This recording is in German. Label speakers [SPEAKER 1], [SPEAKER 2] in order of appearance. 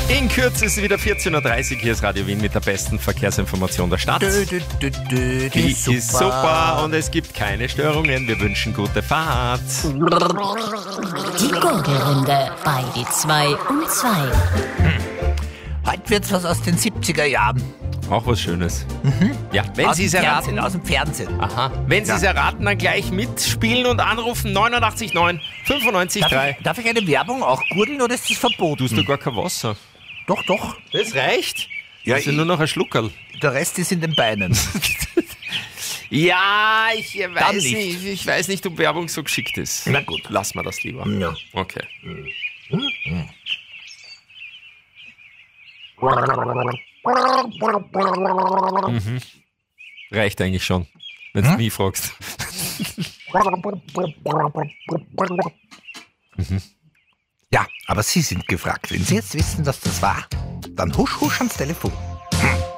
[SPEAKER 1] In Kürze ist es wieder 14.30 Uhr. Hier ist Radio Wien mit der besten Verkehrsinformation der Stadt. Die ist super und es gibt keine Störungen. Wir wünschen gute Fahrt.
[SPEAKER 2] Die Gurgelrunde bei die 2 um 2.
[SPEAKER 3] Heute wird's was aus den 70er Jahren.
[SPEAKER 1] Auch was Schönes. Ja, wenn Sie es erraten.
[SPEAKER 3] Aus dem Fernsehen.
[SPEAKER 1] Aha. Wenn Sie es erraten, dann gleich mitspielen und anrufen 89,9 95,3.
[SPEAKER 3] Darf ich eine Werbung auch gurgeln oder ist das verboten?
[SPEAKER 1] Du hast doch gar kein Wasser.
[SPEAKER 3] Doch.
[SPEAKER 1] Das reicht.
[SPEAKER 3] Ja,
[SPEAKER 1] das ist nur noch ein Schluckerl.
[SPEAKER 3] Der Rest ist in den Beinen.
[SPEAKER 1] Ja, ich weiß
[SPEAKER 3] nicht.
[SPEAKER 1] nicht. Ich weiß nicht, ob Werbung so geschickt ist.
[SPEAKER 3] Na gut.
[SPEAKER 1] Lass mal das lieber.
[SPEAKER 3] Ja.
[SPEAKER 1] Okay. Reicht eigentlich schon, wenn du mich fragst.
[SPEAKER 3] Ja, aber Sie sind gefragt. Wenn Sie jetzt wissen, dass das war, dann husch ans Telefon.